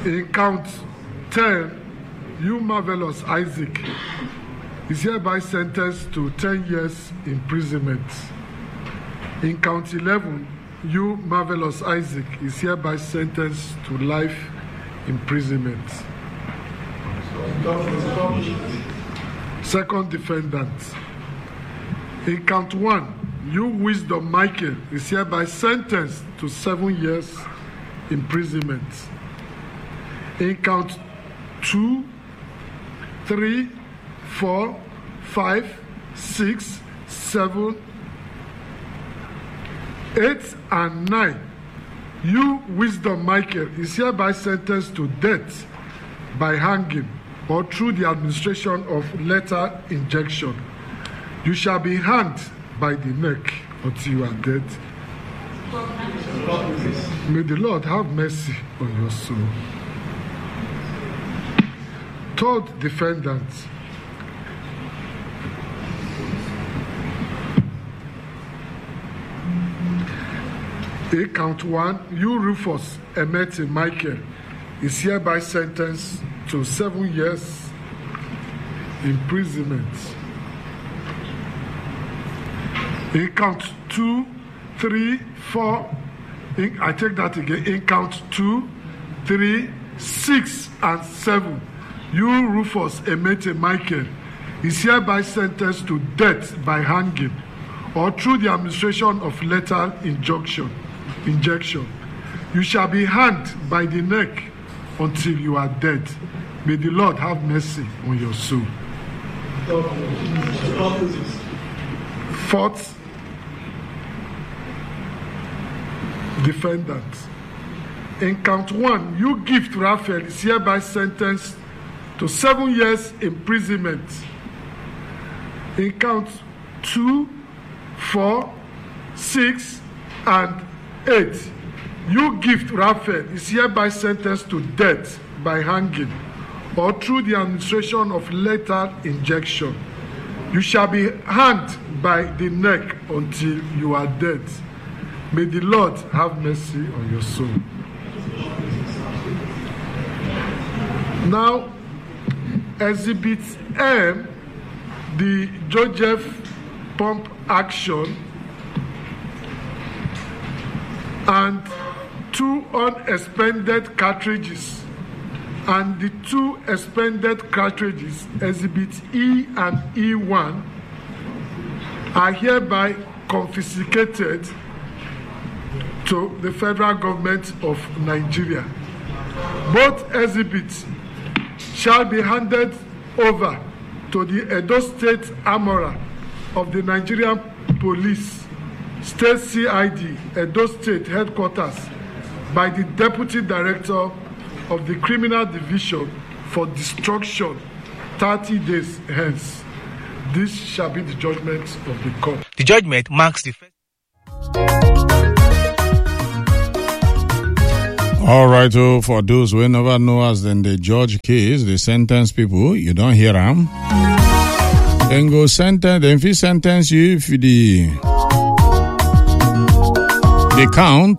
In count 10, you marvelous Isaac is hereby sentenced to 10 years imprisonment. In count 11, you marvelous Isaac is hereby sentenced to life imprisonment. Second defendant. In count 1, you wisdom Michael is hereby sentenced to 7 years imprisonment. In count 2, 3, 4, 5, 6, 7, 8, and 9, you wisdom Michael is hereby sentenced to death by hanging or through the administration of lethal injection. You shall be hanged by the neck until you are dead. May the Lord have mercy on your soul. Third defendant. In count 1, you Rufus Emeti Michael is hereby sentenced to 7 years imprisonment. In count 2, 3, 4, I take that again. In count 2, 3, 6, and 7, you Rufus Emeti Michael is hereby sentenced to death by hanging or through the administration of lethal injection. You shall be hanged by the neck until you are dead. May the Lord have mercy on your soul. Fourth defendant. In count 1, you Gift Raphael is hereby sentenced to 7 years imprisonment. In count 2, 4, 6, and 8, you Gift Raphael is hereby sentenced to death by hanging or through the administration of lethal injection. You shall be hanged by the neck until you are dead. May the Lord have mercy on your soul. Now, Exhibit M, the Joseph pump action, and 2 unexpended cartridges, and the 2 expended cartridges, Exhibit E and E1, are hereby confiscated to the federal government of Nigeria. Both exhibits shall be handed over to the Edo State Armorer of the Nigerian Police, State CID, Edo State Headquarters, by the Deputy Director of the Criminal Division for destruction 30 days hence. This shall be the judgment of the court. The judgment marks the first. All right, so for those who never know us, then the judge case, the sentence people, you don't hear them. Then go sentence, then if he sentence you, if the count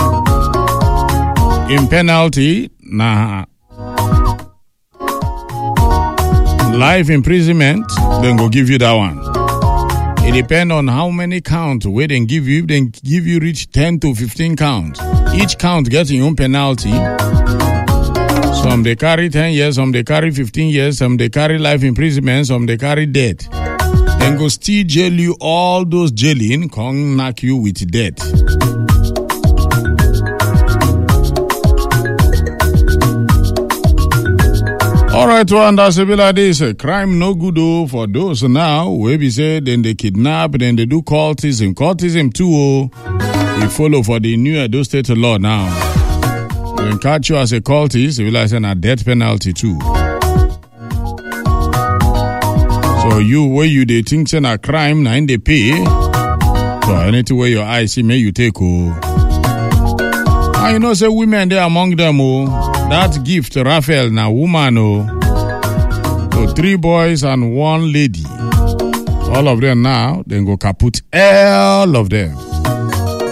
in penalty, life imprisonment, then go give you that one. It depends on how many counts where they give you. Then give you reach 10 to 15 counts. Each count gets your own penalty. Some they carry 10 years, some they carry 15 years, some they carry life imprisonment, some they carry death. Then go still jail you all those jailing, come knock you with death. All right, one that's a bit like this. Crime no good for those now. Where we say then they kidnap, then they do cultism. Cultism too. We follow for the new Edo State law now. When catch you as a cultist, we like a death penalty too. So you where you they think a crime now in they pay. So anything where your eyes see may you take I know say women there among them That Gift Raphael na woman So 3 boys and 1 lady. All of them now, then go kaput all of them.